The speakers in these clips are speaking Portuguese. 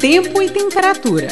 tempo e temperatura.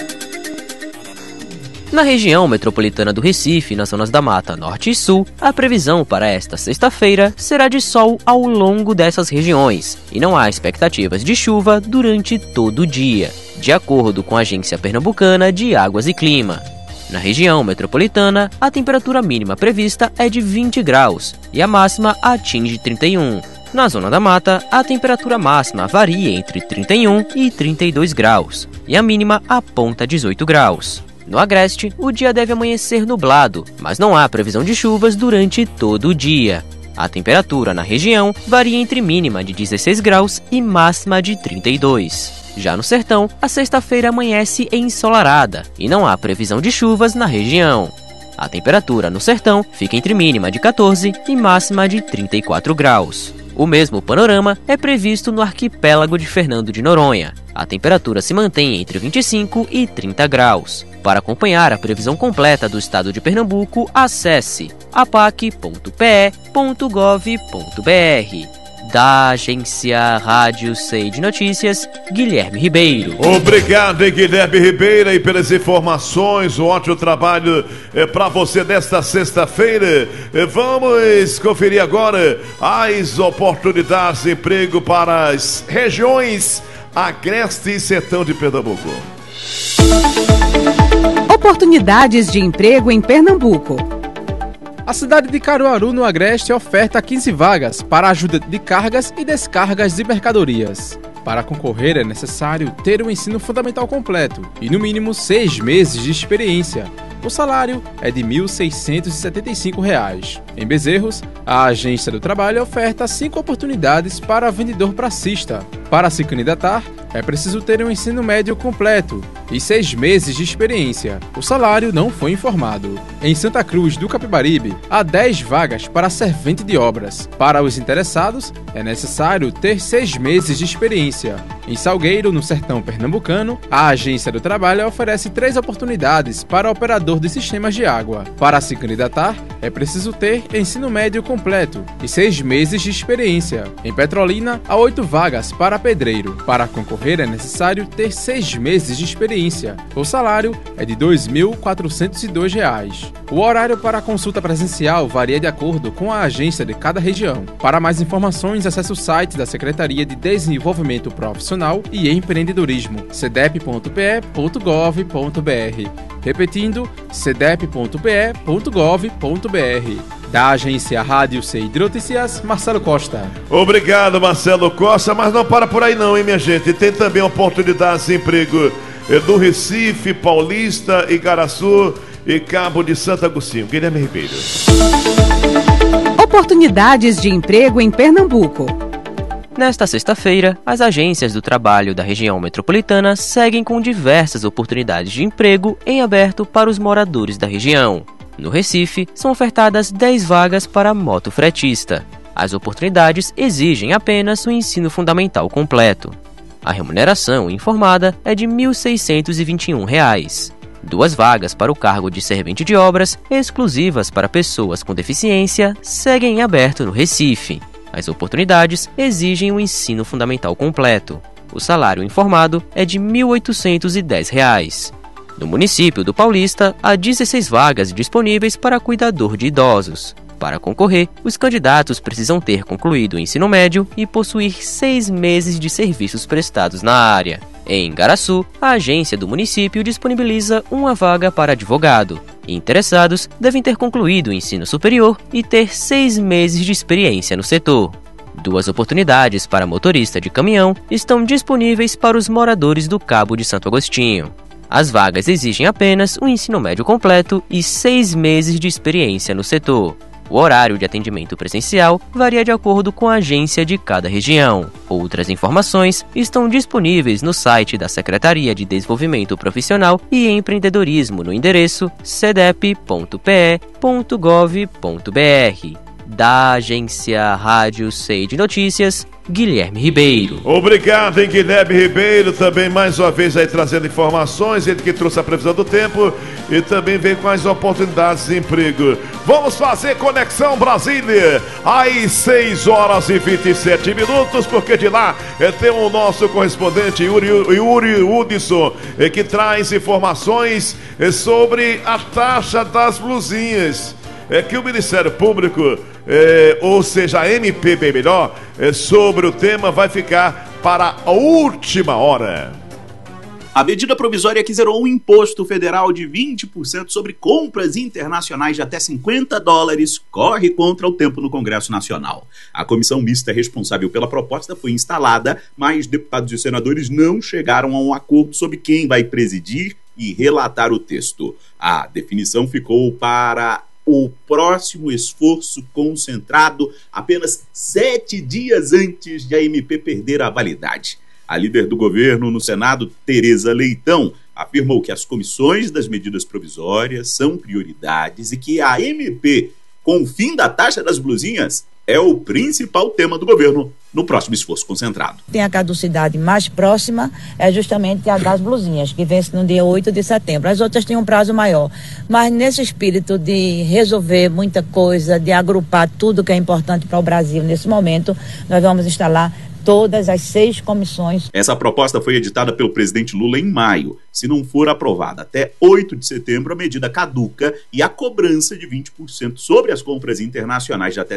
Na região metropolitana do Recife, nas zonas da Mata Norte e Sul, a previsão para esta sexta-feira será de sol ao longo dessas regiões e não há expectativas de chuva durante todo o dia, de acordo com a Agência Pernambucana de Águas e Clima. Na região metropolitana, a temperatura mínima prevista é de 20 graus e a máxima atinge 31. Na zona da mata, a temperatura máxima varia entre 31 e 32 graus e a mínima aponta 18 graus. No Agreste, o dia deve amanhecer nublado, mas não há previsão de chuvas durante todo o dia. A temperatura na região varia entre mínima de 16 graus e máxima de 32. Já no sertão, a sexta-feira amanhece ensolarada e não há previsão de chuvas na região. A temperatura no sertão fica entre mínima de 14 e máxima de 34 graus. O mesmo panorama é previsto no arquipélago de Fernando de Noronha. A temperatura se mantém entre 25 e 30 graus. Para acompanhar a previsão completa do estado de Pernambuco, acesse apac.pe.gov.br. Da agência Rádio Sei de Notícias, Guilherme Ribeiro. Obrigado, Guilherme Ribeiro, e pelas informações, um ótimo trabalho para você desta sexta-feira. Vamos conferir agora as oportunidades de emprego para as regiões Agreste e Sertão de Pernambuco. Oportunidades de emprego em Pernambuco. A cidade de Caruaru, no Agreste, oferta 15 vagas para ajuda de cargas e descargas de mercadorias. Para concorrer é necessário ter o ensino fundamental completo e no mínimo 6 meses de experiência. O salário é de R$ 1.675. Em Bezerros, a Agência do Trabalho oferta 5 oportunidades para vendedor praçista. Para se candidatar, é preciso ter um ensino médio completo e 6 meses de experiência. O salário não foi informado. Em Santa Cruz do Capibaribe, há 10 vagas para servente de obras. Para os interessados, é necessário ter 6 meses de experiência. Em Salgueiro, no sertão pernambucano, a Agência do Trabalho oferece 3 oportunidades para operador de sistemas de água. Para se candidatar, é preciso ter ensino médio completo e 6 meses de experiência. Em Petrolina, há 8 vagas para pedreiro. Para concorrer é necessário ter 6 meses de experiência. O salário é de R$ 2.402. O horário para a consulta presencial varia de acordo com a agência de cada região. Para mais informações, acesse o site da Secretaria de Desenvolvimento Profissional e Empreendedorismo, cedep.pe.gov.br. Repetindo, cedep.pe.gov.br. Da agência Rádio Sei de Notícias, Marcelo Costa. Obrigado, Marcelo Costa, mas não para por aí não, hein, minha gente? Tem também oportunidades de emprego do Recife, Paulista, Igaraçu e Cabo de Santo Agostinho. Guilherme Ribeiro. Oportunidades de emprego em Pernambuco. Nesta sexta-feira, as agências do trabalho da região metropolitana seguem com diversas oportunidades de emprego em aberto para os moradores da região. No Recife, são ofertadas 10 vagas para motofretista. As oportunidades exigem apenas o ensino fundamental completo. A remuneração informada é de R$ 1.621. 2 vagas para o cargo de servente de obras, exclusivas para pessoas com deficiência, seguem em aberto no Recife. As oportunidades exigem o ensino fundamental completo. O salário informado é de R$ 1.810. No município do Paulista, há 16 vagas disponíveis para cuidador de idosos. Para concorrer, os candidatos precisam ter concluído o ensino médio e possuir 6 meses de serviços prestados na área. Em Igaraçu, a agência do município disponibiliza uma vaga para advogado. Interessados devem ter concluído o ensino superior e ter 6 meses de experiência no setor. 2 oportunidades para motorista de caminhão estão disponíveis para os moradores do Cabo de Santo Agostinho. As vagas exigem apenas um ensino médio completo e 6 meses de experiência no setor. O horário de atendimento presencial varia de acordo com a agência de cada região. Outras informações estão disponíveis no site da Secretaria de Desenvolvimento Profissional e Empreendedorismo no endereço cedep.pe.gov.br. Da agência Rádio Sei de Notícias, Guilherme Ribeiro. Obrigado, hein, Guilherme Ribeiro, também mais uma vez aí trazendo informações, ele que trouxe a previsão do tempo e também vem com as oportunidades de emprego. Vamos fazer Conexão Brasília, às 6 horas e 27 minutos, porque de lá tem o nosso correspondente Yuri Hudson, que traz informações sobre a taxa das blusinhas. É que o Ministério Público, ou seja, a MP bem melhor, sobre o tema vai ficar para a última hora. A medida provisória que zerou um imposto federal de 20% sobre compras internacionais de até $50 corre contra o tempo no Congresso Nacional. A comissão mista responsável pela proposta foi instalada, mas deputados e senadores não chegaram a um acordo sobre quem vai presidir e relatar o texto. A definição ficou para o próximo esforço concentrado apenas 7 dias antes de a MP perder a validade. A líder do governo no Senado, Tereza Leitão, afirmou que as comissões das medidas provisórias são prioridades e que a MP, com o fim da taxa das blusinhas, é o principal tema do governo no próximo esforço concentrado. Tem a caducidade mais próxima, é justamente a das blusinhas, que vence no dia 8 de setembro. As outras têm um prazo maior. Mas nesse espírito de resolver muita coisa, de agrupar tudo que é importante para o Brasil nesse momento, nós vamos instalar todas as 6 comissões. Essa proposta foi editada pelo presidente Lula em maio. Se não for aprovada até 8 de setembro, a medida caduca e a cobrança de 20% sobre as compras internacionais de até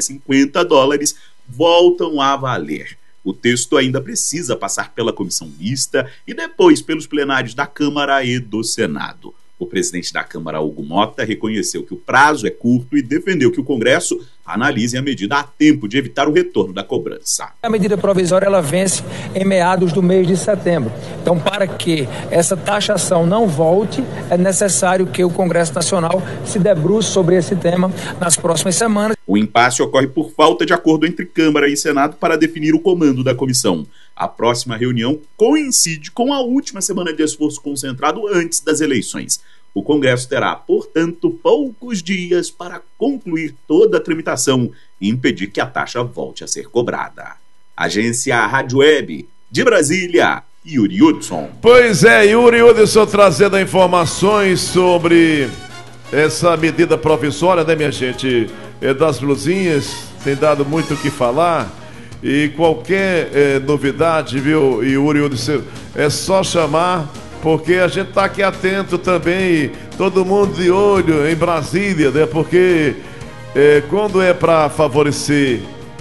$50 voltam a valer. O texto ainda precisa passar pela comissão mista e depois pelos plenários da Câmara e do Senado. O presidente da Câmara, Hugo Mota, reconheceu que o prazo é curto e defendeu que o Congresso analise a medida a tempo de evitar o retorno da cobrança. A medida provisória ela vence em meados do mês de setembro. Então, para que essa taxação não volte, é necessário que o Congresso Nacional se debruce sobre esse tema nas próximas semanas. O impasse ocorre por falta de acordo entre Câmara e Senado para definir o comando da comissão. A próxima reunião coincide com a última semana de esforço concentrado antes das eleições. O Congresso terá, portanto, poucos dias para concluir toda a tramitação e impedir que a taxa volte a ser cobrada. Agência Rádio Web, de Brasília, Yuri Hudson. Pois é, Yuri Hudson trazendo informações sobre essa medida provisória, né, minha gente, das blusinhas, tem dado muito o que falar. E qualquer novidade, viu, Yuri Hudson, é só chamar, porque a gente está aqui atento também, todo mundo de olho em Brasília, né? Porque quando é para favorecer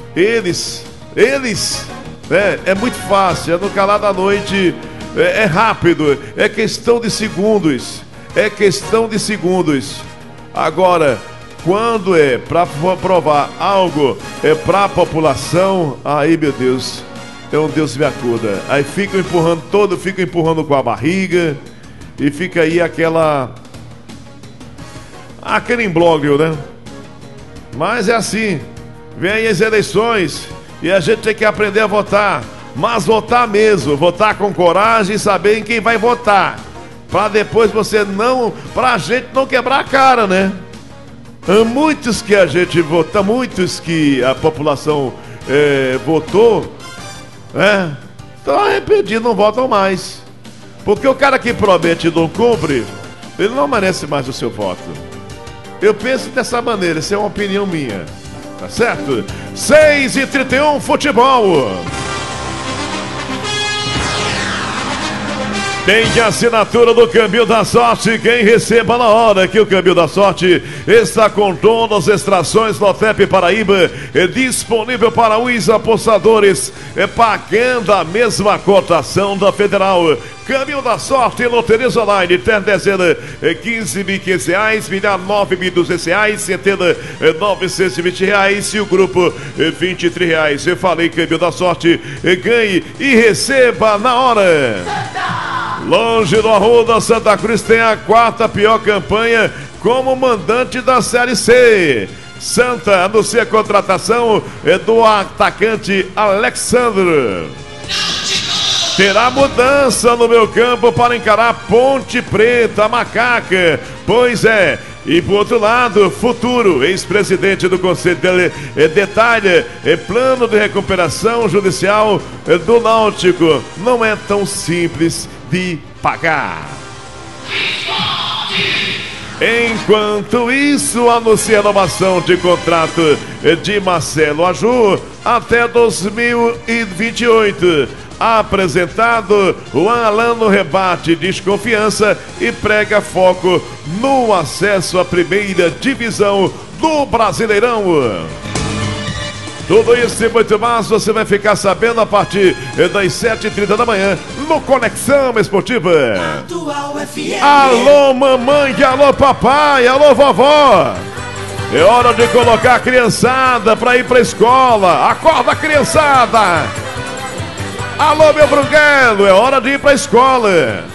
eles, né? É muito fácil, é no calar da noite, é rápido, é questão de segundos, Agora, quando é para provar algo, é para a população, aí, meu Deus, é um Deus me acuda. Aí ficam empurrando com a barriga e fica aí aquele imbróglio, né? Mas é assim, vem aí as eleições e a gente tem que aprender a votar, mas votar mesmo, votar com coragem e saber em quem vai votar, para depois pra gente não quebrar a cara, né? Muitos que a gente vota, muitos que a população votou, estão arrependidos, não votam mais. Porque o cara que promete e não cumpre, ele não merece mais o seu voto. Eu penso dessa maneira, essa é uma opinião minha. Tá certo? 6h31, futebol. Tem de assinatura do Câmbio da Sorte, quem receba na hora, que o Câmbio da Sorte está com todas as extrações Lotep Paraíba, disponível para os apostadores, pagando a mesma cotação da Federal. Câmbio da Sorte, loterias online, ter dezena R$15.500, milhar R$9.200, centena R$920 e o grupo R$23. Eu falei Câmbio da Sorte, ganhe e receba na hora. Longe do Arruda, Santa Cruz tem a 4ª pior campanha como mandante da Série C. Santa anuncia a contratação do atacante Alexandre. Terá mudança no meu campo para encarar Ponte Preta, Macaca. Pois é, E por outro lado, Futuro, ex-presidente do Conselho, detalha plano de recuperação judicial do Náutico. Não é tão simples de pagar. Enquanto isso, anuncia a renovação de contrato de Marcelo Aju até 2028. Apresentado, o Alan no rebate desconfiança e prega foco no acesso à primeira divisão do Brasileirão. Tudo isso e muito mais você vai ficar sabendo a partir das 7h30 da manhã no Conexão Esportiva. Alô mamãe, alô papai, alô vovó. É hora de colocar a criançada para ir para a escola. Acorda, criançada. Alô meu Brunguelo, é hora de ir para a escola.